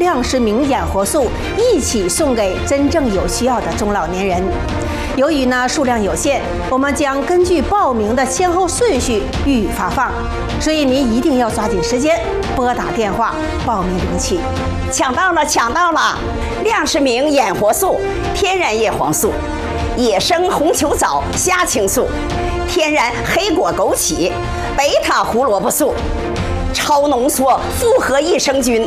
亮世明眼活素一起送给真正有需要的中老年人。由于数量有限，我们将根据报名的先后顺序予以发放，所以您一定要抓紧时间拨打电话报名领取。 抢到了，抢到了！亮世明眼活素，天然叶黄素，野生红球藻虾青素，天然黑果枸杞，贝塔胡萝卜素，超浓缩复合益生菌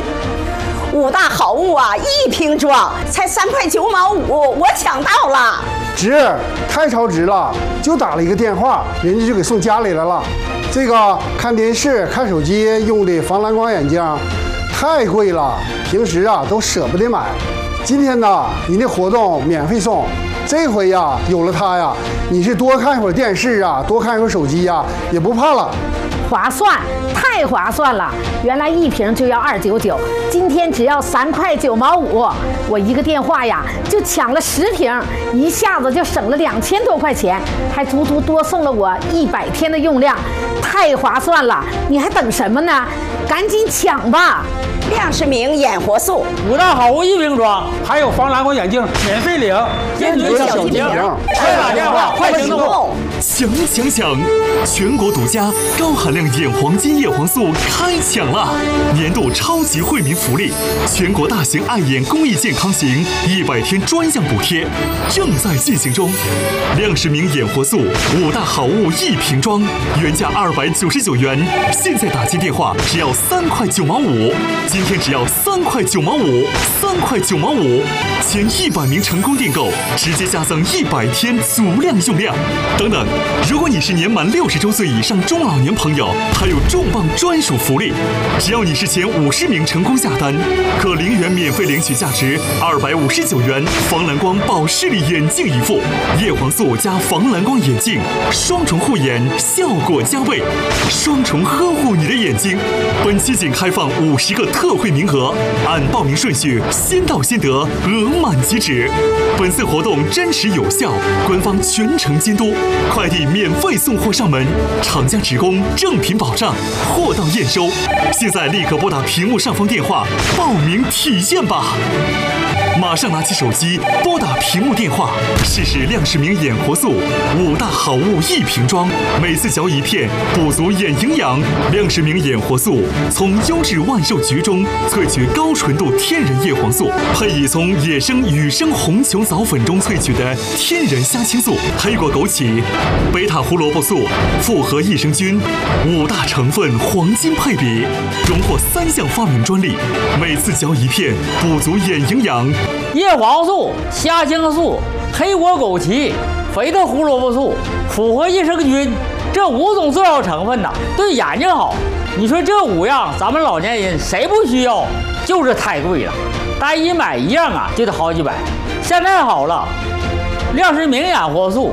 ，5大好物啊！一瓶装才3块9毛5，我抢到了！ 值，太超值了！就打了一个电话，人家就给送家里来了。这个看电视、看手机用的防蓝光眼镜太贵了，平时都舍不得买。今天呢，你的活动免费送，这回有了它你是多看一会儿电视多看一会儿手机也不怕了。 划算，太划算了！原来一瓶就要299，今天只要3块9毛5，我一个电话就抢了10瓶，一下子就省了2000多块钱，还足足多送了我100天的用量，太划算了！你还等什么呢？赶紧抢吧！ 亮世明眼活素 5大好物一瓶装，还有防蓝光眼镜免费领，坚决小提醒，快打电话，快行动！ 抢！全国独家高含量眼黄金叶黄素开抢了！年度超级惠民福利，全国大型爱眼公益健康行100天专项补贴正在进行中。亮世明眼活素5大好物一瓶装，原价299元，现在打进电话只要3块9毛5，今天只要3块9毛5，3块9毛5，前100名成功订购直接加赠100天足量用量。等等，如果你是年满60周岁以上中老年朋友，还有重磅专属福利，只要你是前50名成功下单，可0元免费领取价值259元防蓝光保视力眼镜一副，叶黄素加防蓝光眼镜，双重护眼，效果加倍，双重呵护你的眼睛。本期仅开放50个特惠名额，按报名顺序先到先得，额满即止。本次活动真实有效，官方全程监督，快递免费送货上门，厂家直供，正品保障，货到验收。现在立刻拨打屏幕上方电话报名体验吧！马上拿起手机拨打屏幕电话，试试亮世明眼活素5大好物一瓶装，每次嚼1片，补足眼营养。亮世明眼活素从优质万寿菊中萃取高纯度天然叶黄素，配以从野生雨生红球藻粉中萃取的天然虾青素、黑果枸杞、贝塔胡萝卜素、复合益生菌5大成分黄金配比，荣获3项发明专利，每次嚼1片，补足眼营养。 叶黄素、虾青素、黑果枸杞、肥的胡萝卜素、复合益生菌，这5种重要成分对眼睛好。你说这5样，咱们老年人谁不需要？就是太贵了，单一买1样就得好几百。现在好了，亮世明眼活素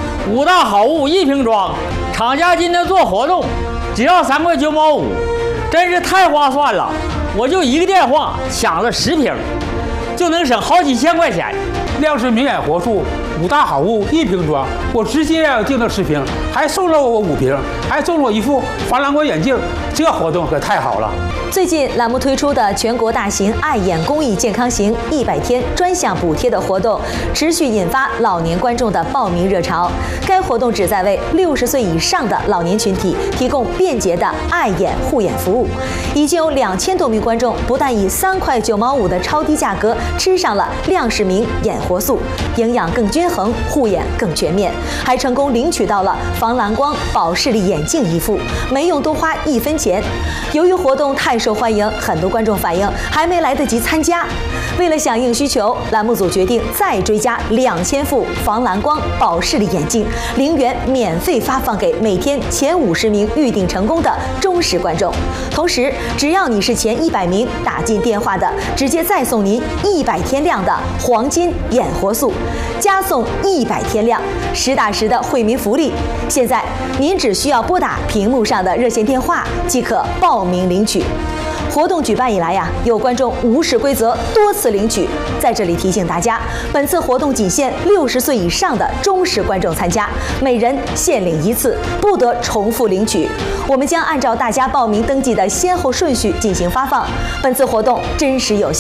5大好物一瓶装，厂家今天做活动，只要3块9毛5，真是太划算了！我就一个电话抢了10瓶。就能省好几千块钱。 亮世明眼活素5大好物一瓶装，我直接订了10瓶，还送了我5瓶，还送了我一副防蓝光眼镜，这活动可太好了。 最近栏目推出的全国大型爱眼公益健康行100天专项补贴的活动，持续引发老年观众的报名热潮。该活动旨在为60岁以上的老年群体提供便捷的爱眼护眼服务。已经有2000多名观众不但以3块9毛5的超低价格吃上了亮世明眼活素，营养更均衡，护眼更全面，还成功领取到了防蓝光保视力眼镜一副，没用多花1分钱。由于活动太受欢迎，很多观众反映还没来得及参加。为了响应需求，栏目组决定再追加2000副防蓝光保视力眼镜，0元免费发放给每天前50名预订成功的忠实观众。同时，只要你是前100名打进电话的，直接再送您100天量的黄金眼活素，加送100天量，实打实的惠民福利。现在您只需要拨打屏幕上的热线电话即可报名领取。活动举办以来有观众无视规则多次领取，在这里提醒大家，本次活动仅限60岁以上的忠实观众参加，每人限领1次，不得重复领取。我们将按照大家报名登记的先后顺序进行发放。本次活动真实有效。